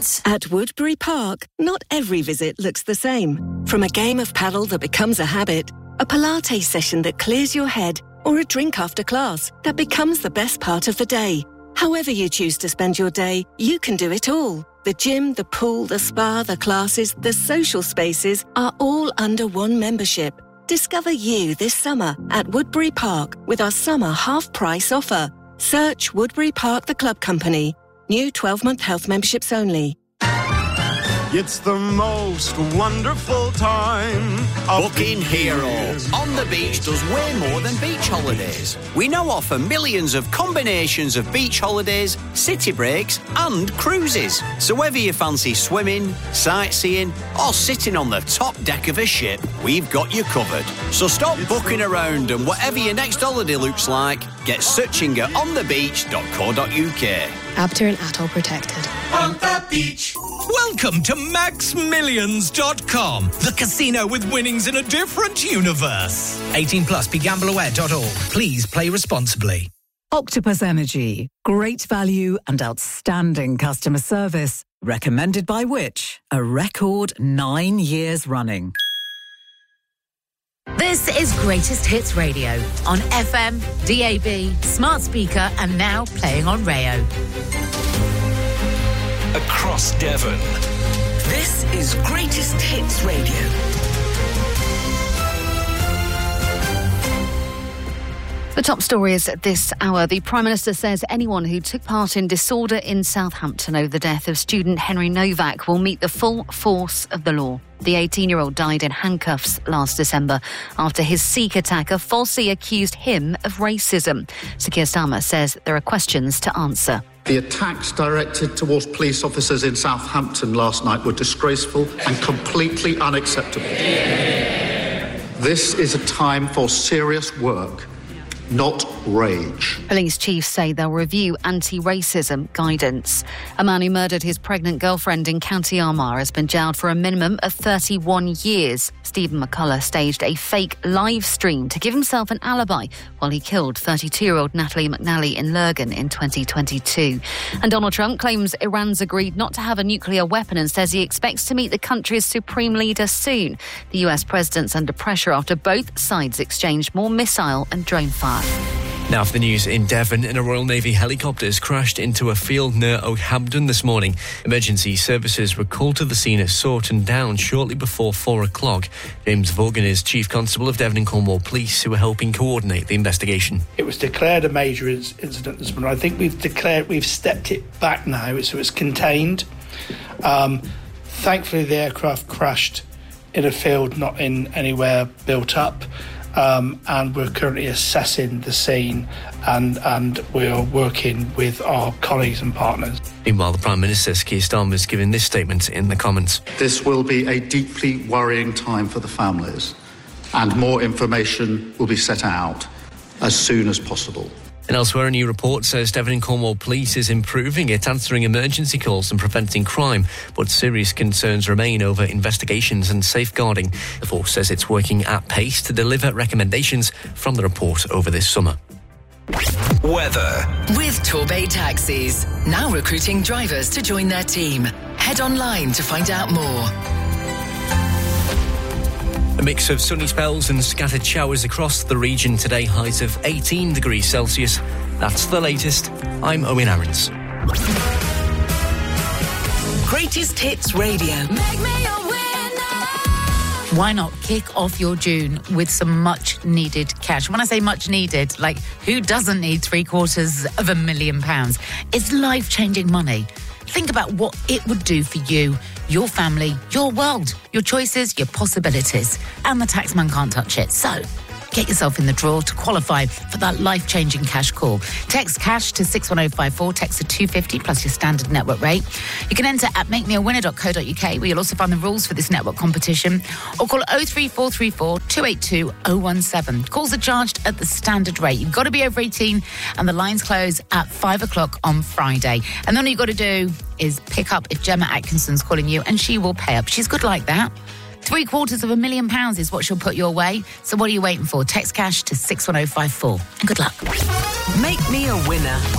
experience. At Woodbury Park, not every visit looks the same. From a game of paddle that becomes a habit, a Pilates session that clears your head, or a drink after class that becomes the best part of the day. However you choose to spend your day, you can do it all. The gym, the pool, the spa, the classes, the social spaces are all under one membership. Discover you this summer at Woodbury Park with our summer half-price offer. Search Woodbury Park The Club Company. New 12-month health memberships only. It's the most wonderful time. Booking Hero on the beach does way more than beach holidays. We now offer millions of combinations of beach holidays, city breaks and cruises. So whether you fancy swimming, sightseeing or sitting on the top deck of a ship, we've got you covered. So stop booking around and whatever your next holiday looks like, get searching at onthebeach.co.uk. Abter and Atoll protected. On the beach. Welcome to MaxMillions.com, the casino with winnings in a different universe. 18 plus, begambleaware.org. Please play responsibly. Octopus Energy. Great value and outstanding customer service. Recommended by which? A record 9 years running. This is Greatest Hits Radio on FM, DAB, smart speaker, and now playing on Rayo. Across Devon. This is Greatest Hits Radio. The top stories at this hour. The Prime Minister says anyone who took part in disorder in Southampton over the death of student Henry Novak will meet the full force of the law. The 18-year-old died in handcuffs last December after his Sikh attacker falsely accused him of racism. Sir Keir Starmer says there are questions to answer. The attacks directed towards police officers in Southampton last night were disgraceful and completely unacceptable. This is a time for serious work, not rage. Police chiefs say they'll review anti-racism guidance. A man who murdered his pregnant girlfriend in County Armagh has been jailed for a minimum of 31 years. Stephen McCullough staged a fake live stream to give himself an alibi while he killed 32-year-old Natalie McNally in Lurgan in 2022. And Donald Trump claims Iran's agreed not to have a nuclear weapon and says he expects to meet the country's supreme leader soon. The US president's under pressure after both sides exchanged more missile and drone fire. Now for the news in Devon, a Royal Navy helicopter has crashed into a field near Oakhampton this morning. Emergency services were called to the scene at Sawton Down shortly before 4 o'clock. James Vaughan is Chief Constable of Devon and Cornwall Police, who are helping coordinate the investigation. It was declared a major incident this morning. I think we've stepped it back now, so it's contained. Thankfully, the aircraft crashed in a field, not in anywhere built up. And we're currently assessing the scene and we're working with our colleagues and partners. Meanwhile, the Prime Minister, Keir Starmer, has given this statement in the comments. This will be a deeply worrying time for the families, and more information will be set out as soon as possible. And elsewhere, a new report says Devon and Cornwall Police is improving at answering emergency calls and preventing crime, but serious concerns remain over investigations and safeguarding. The force says it's working at pace to deliver recommendations from the report over this summer. Weather. With Torbay Taxis. Now recruiting drivers to join their team. Head online to find out more. A mix of sunny spells and scattered showers across the region today, highs of 18 degrees Celsius. That's the latest. I'm Owen Aarons. Greatest Hits Radio. Make me a winner. Why not kick off your June with some much-needed cash? When I say much-needed, like, who doesn't need £750,000? It's life-changing money. Think about what it would do for you, your family, your world, your choices, your possibilities. And the taxman can't touch it. So, get yourself in the draw to qualify for that life-changing cash call. Text cash to 61054, text to 250 plus your standard network rate. You can enter at makemeawinner.co.uk, where you'll also find the rules for this network competition, or call 03434 282 017. Calls are charged at the standard rate. You've got to be over 18, and the lines close at 5 o'clock on Friday. And then all you've got to do is pick up if Gemma Atkinson's calling you, and she will pay up. She's good like that. £750,000 is what she'll put your way. So what are you waiting for? Text cash to 61054. And good luck. Make me a winner.